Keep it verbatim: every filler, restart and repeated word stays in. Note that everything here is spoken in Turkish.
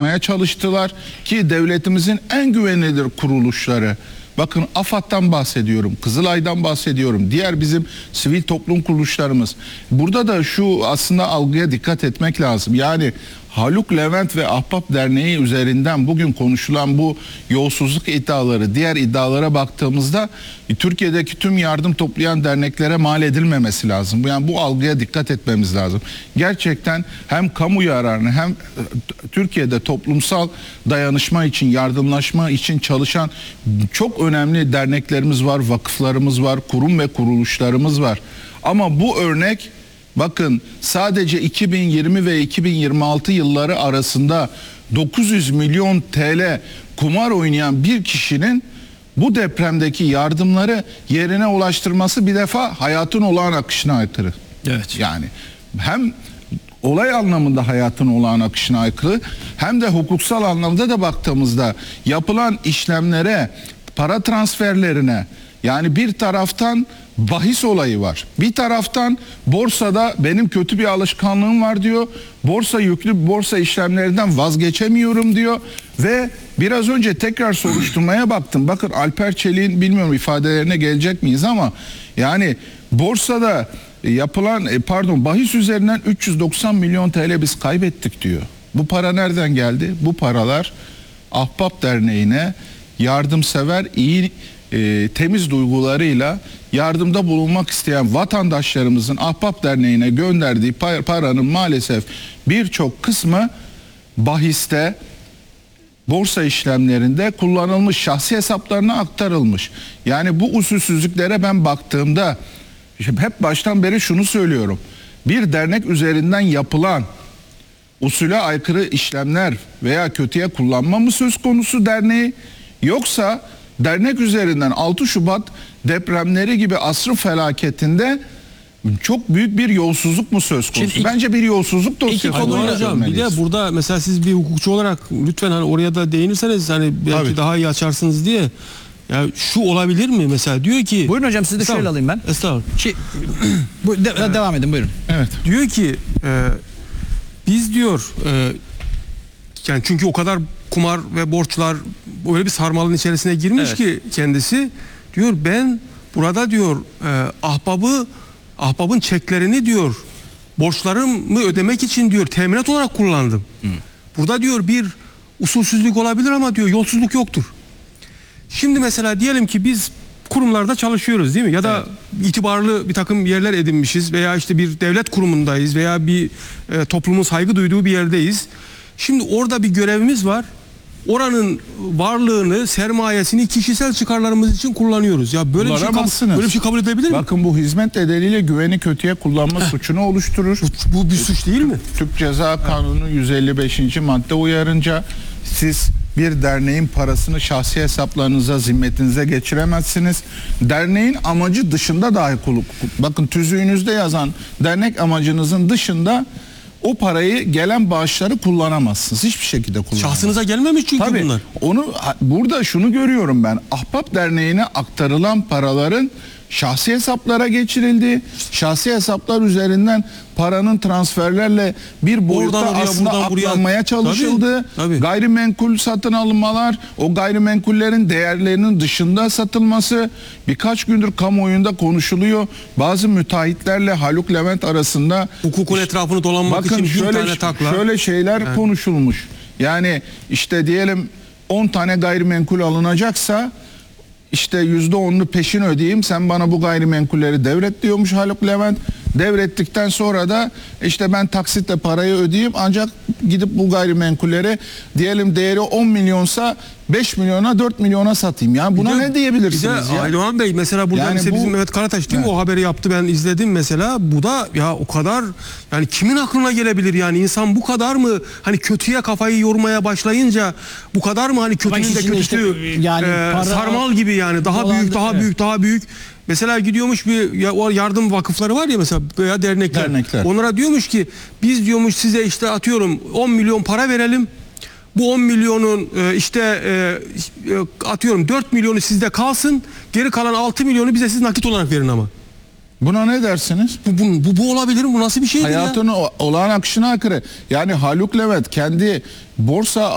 yapmaya çalıştılar ki devletimizin en güvenilir kuruluşları, bakın AFAD'dan bahsediyorum, Kızılay'dan bahsediyorum, diğer bizim sivil toplum kuruluşlarımız. Burada da şu aslında algıya dikkat etmek lazım. Yani Haluk Levent ve Ahbap Derneği üzerinden bugün konuşulan bu yolsuzluk iddiaları, diğer iddialara baktığımızda Türkiye'deki tüm yardım toplayan derneklere mal edilmemesi lazım. Yani bu algıya dikkat etmemiz lazım. Gerçekten hem kamu yararını hem Türkiye'de toplumsal dayanışma için, yardımlaşma için çalışan çok önemli derneklerimiz var, vakıflarımız var, kurum ve kuruluşlarımız var. Ama bu örnek, bakın sadece iki bin yirmi ve iki bin yirmi altı yılları arasında dokuz yüz milyon T L kumar oynayan bir kişinin bu depremdeki yardımları yerine ulaştırması bir defa hayatın olağan akışına aykırı. Evet. Yani hem olay anlamında hayatın olağan akışına aykırı, hem de hukuksal anlamda da baktığımızda yapılan işlemlere, para transferlerine, yani bir taraftan bahis olayı var, bir taraftan borsada benim kötü bir alışkanlığım var diyor, borsa yüklü borsa işlemlerinden vazgeçemiyorum diyor ve biraz önce tekrar soruşturmaya baktım. Bakın Alper Çelik'in, bilmiyorum ifadelerine gelecek miyiz ama yani borsada yapılan pardon bahis üzerinden üç yüz doksan milyon T L biz kaybettik diyor. Bu para nereden geldi? Bu paralar Ahbap Derneği'ne yardımsever, iyi, e, temiz duygularıyla yardımda bulunmak isteyen vatandaşlarımızın Ahbap Derneği'ne gönderdiği paranın maalesef birçok kısmı bahiste, borsa işlemlerinde kullanılmış, şahsi hesaplarına aktarılmış. Yani bu usulsüzlüklere ben baktığımda hep baştan beri şunu söylüyorum. Bir dernek üzerinden yapılan usule aykırı işlemler veya kötüye kullanma mı söz konusu derneği, yoksa dernek üzerinden altı Şubat depremleri gibi asrı felaketinde çok büyük bir yolsuzluk mu söz konusu? Şimdi Bence bir yolsuzluk dosyası. Hocam bir de burada mesela siz bir hukukçu olarak lütfen hani oraya da değinirseniz hani belki Tabii. daha iyi açarsınız diye. Ya şu olabilir mi mesela, diyor ki. Buyurun hocam, siz de şöyle alayım ben. Estağfurullah. Şey, bu, de, Evet. Devam edin buyurun. Evet. Diyor ki e, biz diyor e, yani çünkü o kadar kumar ve borçlar böyle bir sarmalın içerisine girmiş Evet. ki kendisi diyor, ben burada diyor e, ahbabı ahbabın çeklerini diyor borçlarımı ödemek için diyor teminat olarak kullandım. Hı. Burada diyor bir usulsüzlük olabilir ama diyor yolsuzluk yoktur. Şimdi mesela diyelim ki biz kurumlarda çalışıyoruz değil mi? Ya da evet, itibarlı bir takım yerler edinmişiz veya işte bir devlet kurumundayız veya bir e, toplumun saygı duyduğu bir yerdeyiz. Şimdi orada bir görevimiz var. Oranın varlığını, sermayesini kişisel çıkarlarımız için kullanıyoruz. Ya böyle bir şey kabul, böyle bir şey kabul edebilir mi? Bakın bu hizmet nedeniyle güveni kötüye kullanma Heh. suçunu oluşturur. Bu, bu bir suç değil mi? Türk Ceza Kanunu yüz elli beşinci madde uyarınca siz bir derneğin parasını şahsi hesaplarınıza, zimmetinize geçiremezsiniz. Derneğin amacı dışında dahi kuluk. Bakın tüzüğünüzde yazan dernek amacınızın dışında o parayı, gelen bağışları kullanamazsınız. Hiçbir şekilde kullanamazsınız. Şahsınıza gelmemiş çünkü Tabii, bunlar. Onu burada şunu görüyorum ben. Ahbap Derneği'ne aktarılan paraların şahsi hesaplara geçirildi. Şahsi hesaplar üzerinden paranın transferlerle bir boyutta oraya, aslında aklanmaya çalışıldı. Tabii, tabii. Gayrimenkul satın alınmalar, o gayrimenkullerin değerlerinin dışında satılması birkaç gündür kamuoyunda konuşuluyor. Bazı müteahhitlerle Haluk Levent arasında hukukun işte, etrafını dolanmak bakın için şöyle, bin tane takla. Şöyle şeyler yani konuşulmuş. Yani işte diyelim on tane gayrimenkul alınacaksa işte yüzde onunu peşin ödeyeyim, sen bana bu gayrimenkulleri devret diyormuş Haluk Levent. Devrettikten sonra da işte ben taksitle parayı ödeyeyim, ancak gidip bu gayrimenkulleri diyelim değeri on milyonsa beş milyona, dört milyona satayım. Yani buna de, ne diyebilirsiniz bir de ya? Aydoğan Bey mesela burada yani mesela bu, bizim Mehmet Karataş değil mi? Evet. O haberi yaptı, ben izledim mesela. Bu da ya o kadar, yani kimin aklına gelebilir yani, insan bu kadar mı hani kötüye kafayı yormaya başlayınca bu kadar mı hani kötünün de kötüsü işte, yani e, para, sarmal gibi yani daha dolandı, büyük daha evet. büyük daha büyük. Mesela gidiyormuş bir ya, o yardım vakıfları var ya mesela veya dernekler. Dernekler. Onlara diyormuş ki biz diyormuş size işte atıyorum on milyon para verelim. Bu on milyonun e, işte e, atıyorum dört milyonu sizde kalsın. Geri kalan altı milyonu bize siz nakit olarak verin ama. Buna ne dersiniz? Bu, bu, bu, bu olabilir mi? Bu nasıl bir şeydir ya? Hayatın olağan akışına aykırı. Yani Haluk Levent kendi borsa